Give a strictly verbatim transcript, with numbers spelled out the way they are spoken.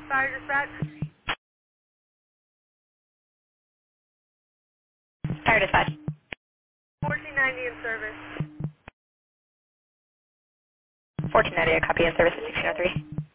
Fire dispatch. Fire dispatch. fourteen ninety in service. fourteen ninety, a copy in service at sixteen oh three.